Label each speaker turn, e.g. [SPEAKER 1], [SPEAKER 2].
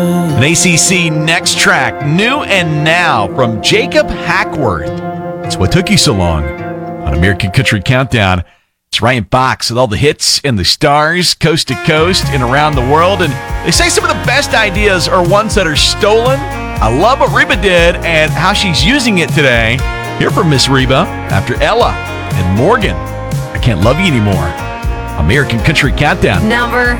[SPEAKER 1] An ACC Next Track, New and Now from Jacob Hackworth. It's What Took You So Long on American Country Countdown. It's Ryan Fox with all the hits and the stars, coast to coast and around the world. And they say some of the best ideas are ones that are stolen. I love what Reba did and how she's using it today. Hear from Miss Reba after Ella and Morgan. I Can't Love You Anymore. American Country Countdown.
[SPEAKER 2] Number